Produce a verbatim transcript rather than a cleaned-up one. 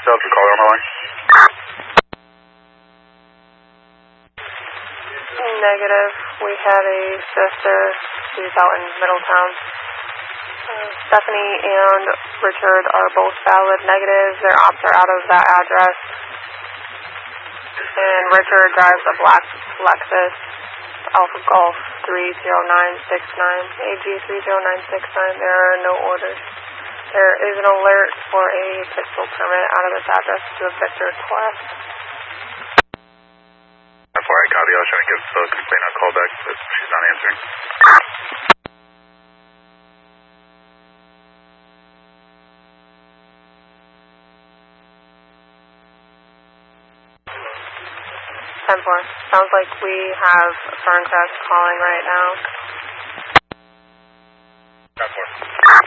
Delta, caller on the line. Negative. We had a sister. She's out in Middletown. Uh, Stephanie and Richard are both valid negatives. Their ops are out of that address. And Richard drives a black Lexus Alpha Golf three zero nine six nine, A G three zero nine six nine. There are no orders. There is an alert for a pistol permit out of this address to a Victor class. Before I copy, I was trying to give the complaint a call back, but she's not answering. ten four. Sounds like we have Ferncrest calling right now.